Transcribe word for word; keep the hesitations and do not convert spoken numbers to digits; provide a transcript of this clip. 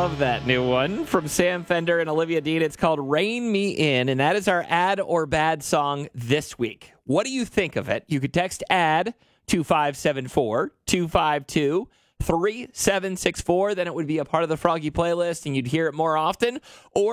love that new one from Sam Fender and Olivia Dean. It's called Rain Me In, and that is our add or bad song this week. What do you think of it? You could text add two five seven four, two five two, three seven six four. Then it would be a part of the Froggy playlist, and you'd hear it more often. Or